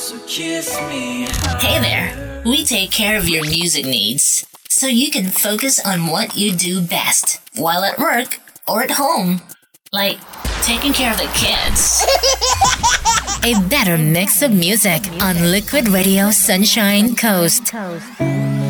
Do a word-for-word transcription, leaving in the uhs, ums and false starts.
Hey there, we take care of your music needs so you can focus on what you do best while at work or at home, like taking care of the kids. A better mix of music on Liquid Radio Sunshine Coast.